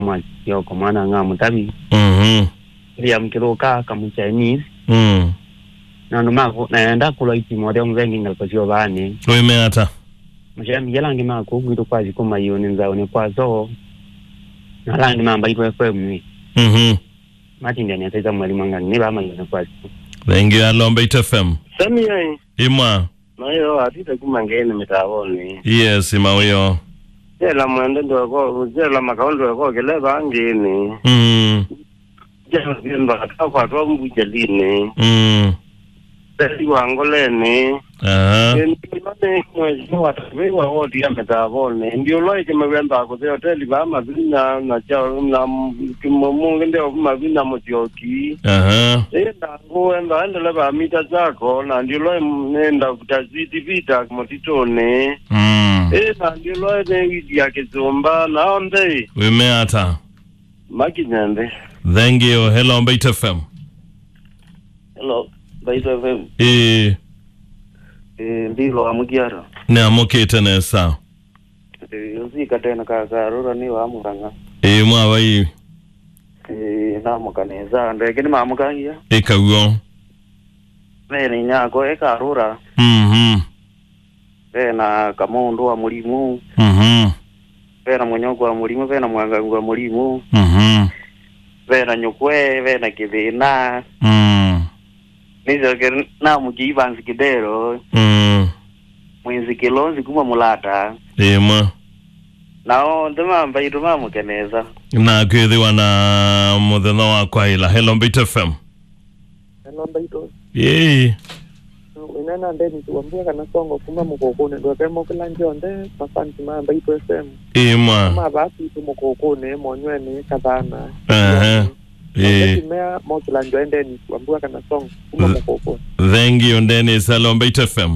yo komana nga mutabi ya mkiroka kama Chinese na numako naenda kula itimo de mzengi ngakosio bane weme hata mshami yalangi mako gwito kwazi kuma yone nzao ne kwazo na langi mamba ito FM mati ndani ateza mwalimu ngani ne ba mangana kwazi thank you Alombe FM sami yai ima nayo atita kumangene mitawoni yes ima uyo la mwende ndo ko la makaundo ko kele bangeni jana bimba kwa to mbujeline tadi wangolene ndio mwezi wa tawewa hodi ya metavone ndio loe kama wenda ko hotel ba mabina na chao na kimomungu ndio mabina motioki na ngoenda ndela ba mita zako na ndio loe nenda kutazidi vita motitone na ndio loe ne idi yake zomba na onde weme hata makinyande thank you hello Mbait FM hello Mbait FM ndilo amugiara ne amokete ne sa yuzika tena karura ni wa muranga mwabai na mukaneza ndege ni mamukangia ekawo bene nyako ekarura bena kamundu wa mulimu bena munyoko wa mulimu bena mwangangu wa mulimu bena nyukwe bena kibina nizo ke na mukibanzi kidero mwenzi kilonzi kuma mulata ema nao ndema Mbait mamukeneza na kwethe wana muthenya wa kwaila hello Mbait FM hello Mbait inana ndeni tuambia kana songo kuma mukokone ndo kemo kila njonde pasanti ma Mbait FM ema kama basi tumukokone monyweni kadhana mea mokila njonde ni tuambia kana songo kuma mukokone thank you ndeni hello Mbait FM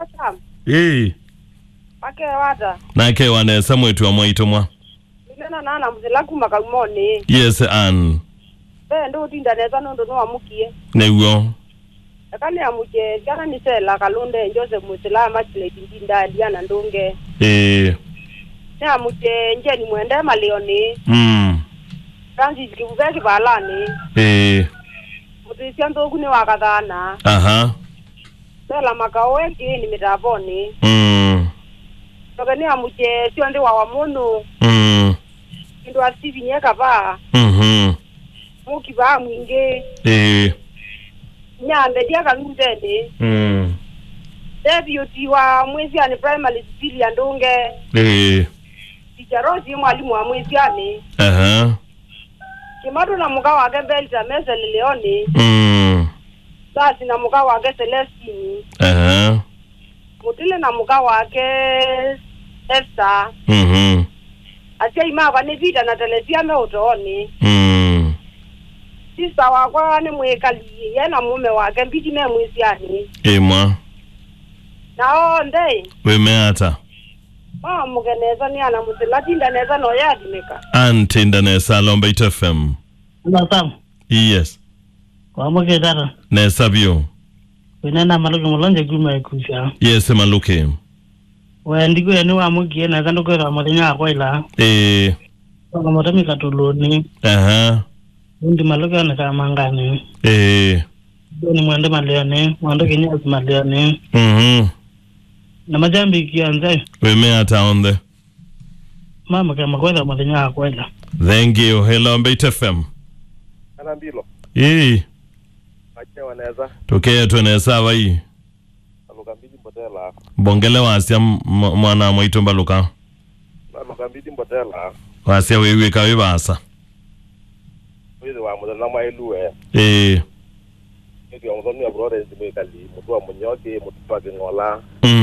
Ake wata nake wane samwetu amwaito mwa nena nana mzela kuma kalmoni yes an ndo tinda neza ndo no amukie newo akani amuke kana ni sela kalunde njose muzela machile tinda diana ndunge ne amuke njeni mwende malioni kanji kibuveki balani mutisia ndo kuni wakadhana sela makaweki ni mitavoni Tokeni amuche sio ndi wa munu ndo asivi nyeka ba muki ba mwinge nyambe dia kalundende deputy wa mwezi ani primary school ya ndunge ticharozi mwalimu wa mwezi ani kimatu na muka wake belta meza leleoni basi na muka wake Celestini mutile na muka wake Esther atia imaba ni vita na telesia me utoni sisa wakwa ni mwekali yena mume wake mbiti me mwisiani emwa nao ndei weme hata mugeneza ni ana mutila tinda neza no yadimeka antinda nesa Mbait FM Ndasam yes kwa moke dara nesa bio wenena maluke mulonje kuma kusha yes maluke wendigo eni wa mukie na kando kwa muthenya akwa ila kwa motami katuloni undi maluke na kamangani ni mwende maliane mwando kinyasi maliane na majambi kianze weme hata onde mama kama kwa muthenya akwa ila thank you hello Mbait FM ana ndilo acha wanaweza tokea tunesa bai alukambidi mbotela bongele wasia mwana mwaito mbaluka alukambidi mbotela wasia wewe kawe basa wewe wa mudana mailuwe ndio mudani abrode zimekali mtu wa munyoke mtu wa ngola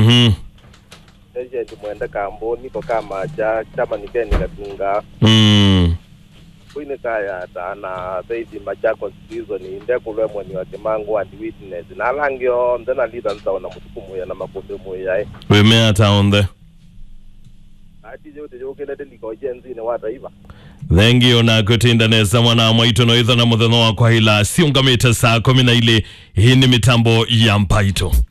eje mwenda kambo niko kama chama nikeni katunga kuine kaya na zaidi Machakos season inde kulwe mwani wa Kimangu and witness na langyo ndena lida nsaona mutukumu ya na makombe moya weme hata onde ati je ukele deliko jenzi ne wata iva thank you na kutinda nesa mwana mwaito no itho na muthenya wa kwa ila siungamite saa 12 hii ni mitambo ya Mpaito.